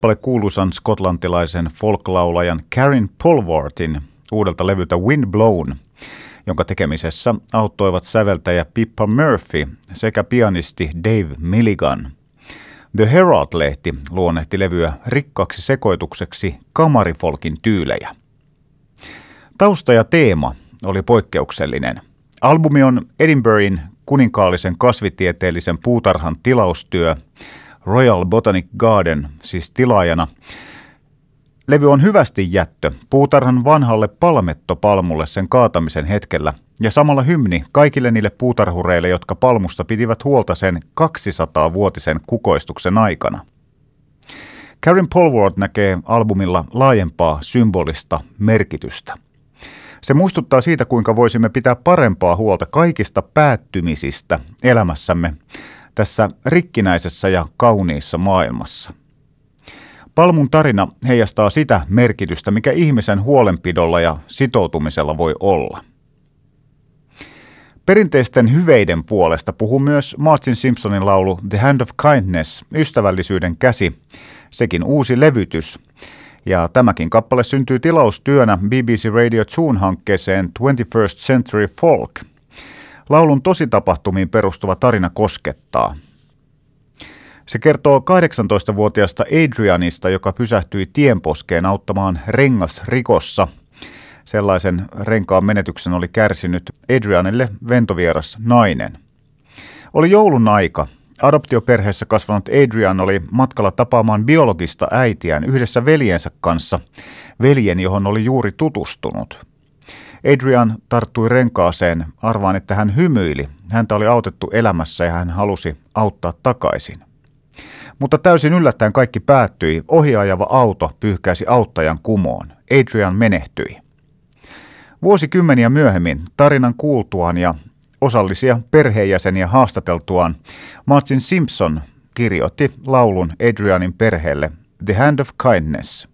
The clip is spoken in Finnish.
kappale kuuluisan skotlantilaisen folklaulajan Karen Polwarthin uudelta levyltä Windblown, jonka tekemisessä auttoivat säveltäjä Pippa Murphy sekä pianisti Dave Milligan. The Herald-lehti luonnehti levyä rikkaaksi sekoitukseksi kamarifolkin tyylejä. Tausta ja teema oli poikkeuksellinen. Albumi on Edinburghin kuninkaallisen kasvitieteellisen puutarhan tilaustyö, Royal Botanic Garden, siis tilaajana. Levy on hyvästi jättö puutarhan vanhalle palmettopalmulle sen kaatamisen hetkellä ja samalla hymni kaikille niille puutarhureille, jotka palmusta pitivät huolta sen 200-vuotisen kukoistuksen aikana. Karen Polwart näkee albumilla laajempaa symbolista merkitystä. Se muistuttaa siitä, kuinka voisimme pitää parempaa huolta kaikista päättymisistä elämässämme tässä rikkinäisessä ja kauniissa maailmassa. Palmun tarina heijastaa sitä merkitystä, mikä ihmisen huolenpidolla ja sitoutumisella voi olla. Perinteisten hyveiden puolesta puhuu myös Martin Simpsonin laulu The Hand of Kindness, ystävällisyyden käsi, sekin uusi levytys. Ja tämäkin kappale syntyy tilaustyönä BBC Radio 2-hankkeeseen 21st Century Folk. Laulun tositapahtumiin perustuva tarina koskettaa. Se kertoo 18-vuotiaasta Adrianista, joka pysähtyi tienposkeen auttamaan rengasrikossa. Sellaisen renkaan menetyksen oli kärsinyt Adrianille ventovieras nainen. Oli joulun aika. Adoptioperheessä kasvanut Adrian oli matkalla tapaamaan biologista äitiään yhdessä veljensä kanssa, veljen, johon oli juuri tutustunut. Adrian tarttui renkaaseen, arvaan, että hän hymyili. Häntä oli autettu elämässä ja hän halusi auttaa takaisin. Mutta täysin yllättäen kaikki päättyi. Ohiajava auto pyyhkäisi auttajan kumoon. Adrian menehtyi. Vuosikymmeniä myöhemmin tarinan kuultuaan ja osallisia perheenjäseniä haastateltuaan Martin Simpson kirjoitti laulun Adrianin perheelle The Hand of Kindness.